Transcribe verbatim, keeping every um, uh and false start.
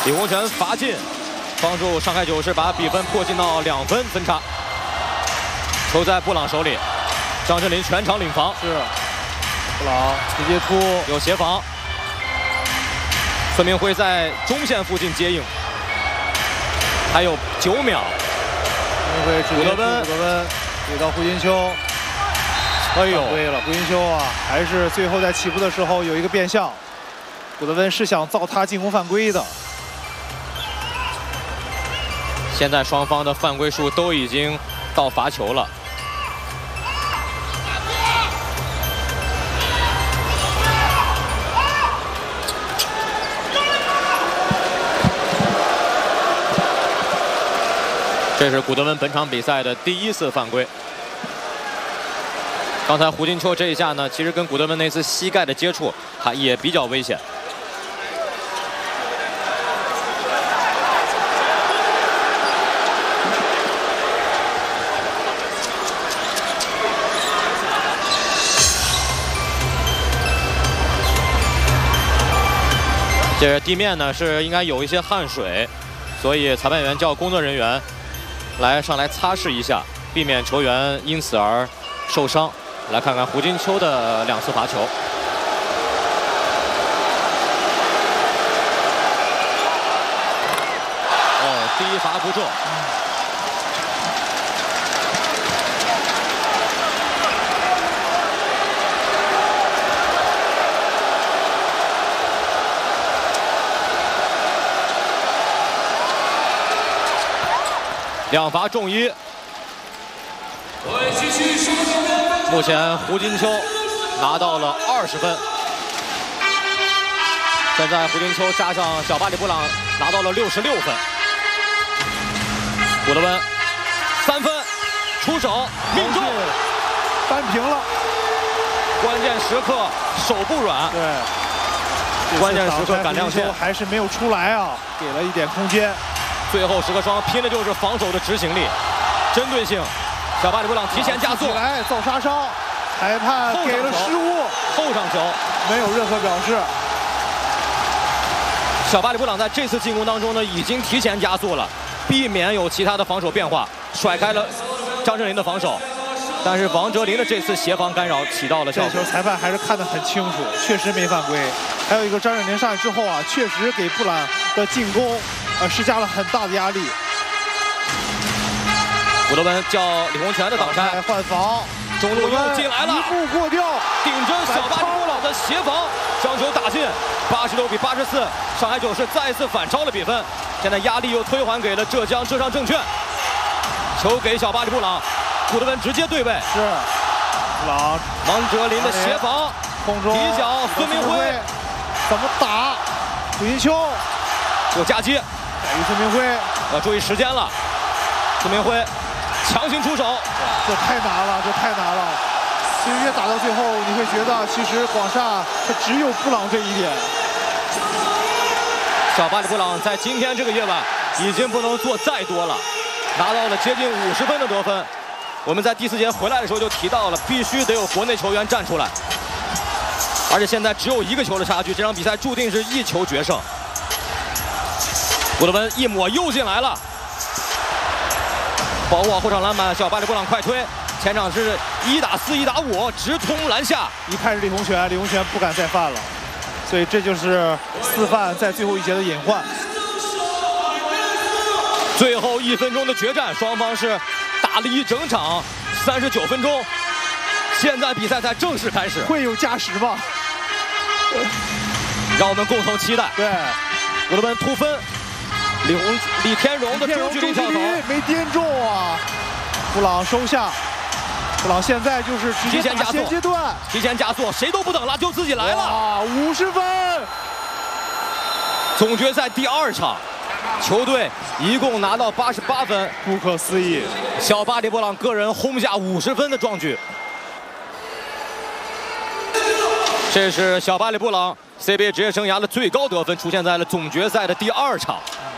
李洪权罚进，帮助上海九世把比分迫近到两分分差。球在布朗手里，张镇麟全场领防， 是布朗直接突， 有协防。孙明辉在中线附近接应，还有九秒。 孙明辉直接突，古德温给到胡金秋。 哎呦，对了，胡金秋啊，还是最后在起步的时候有一个变向，古德温是想造他进攻犯规的。 现在双方的犯规数都已经到罚球了。这是古德温本场比赛的第一次犯规。 刚才胡金秋这一下呢，其实跟古德温那次膝盖的接触还也比较危险。这地面呢是应该有一些汗水，所以裁判员叫工作人员来上来擦拭一下，避免球员因此而受伤。 来看看胡金秋的两次罚球。哦，第一罚不中。两罚中一。继续输球。 目前胡金秋拿到了二十分，现在胡金秋加上小巴里布朗拿到了六十六分。古德温三分出手命中， 扳平了。 关键时刻手不软， 对， 关键时刻赶亮相， 还是没有出来啊，给了一点空间。 最后时刻双方拼的就是防守的执行力、针对性。 小巴里布朗提前加速， 来造杀伤，裁判给了失误， 后上球没有任何表示。 小巴里布朗在这次进攻当中呢，已经提前加速了，避免有其他的防守变化，甩开了张镇麟的防守。但是王哲林的这次协防干扰起到了效果。 这球裁判还是看得很清楚，确实没犯规。还有一个张镇麟上来之后啊，确实给布朗的进攻呃施加了很大的压力。 古德温叫李洪权的挡拆换防， 中路又进来了， 一步过掉， 顶针小巴里布朗的协防将球打进，八十六比八十四，上海九世再次反超了比分。现在压力又推还给了浙江浙上证券，球给小巴里布朗，古德温直接对位， 是布朗王哲林的协防， 空中底角孙明辉怎么打？胡金秋有夹击， 给孙明辉， 要注意时间了，孙明辉。 强行出手， 这太难了，这太难了。其实越打到最后，你会觉得其实广厦它只有布朗这一点。 小巴里布朗在今天这个夜晚已经不能做再多了，拿到了接近五十分的得分。我们在第四节回来的时候就提到了，必须得有国内球员站出来，而且现在只有一个球的差距，这场比赛注定是一球决胜。古德温一抹又进来了。 保护好后场篮板，小巴里布朗快推，前场是一打四一打五，直通篮下。 一看是李洪权，李洪权不敢再犯了，所以这就是四犯在最后一节的隐患。 最后一分钟的决战，双方是打了一整场三十九分钟，现在比赛才正式开始， 会有加时吗？ 让我们共同期待。 对， 古德温突分。 李洪李天荣的中距离跳投没颠中啊！布朗收下，布朗现在就是直接打现阶段， 提前加速，谁都不等了，就自己来了。 啊，五十分！ 总决赛第二场，球队一共拿到八十八分， 不可思议！ 小巴里布朗个人轰下五十分的壮举。这是小巴里布朗 C B A 职业生涯的最高得分，出现在了总决赛的第二场。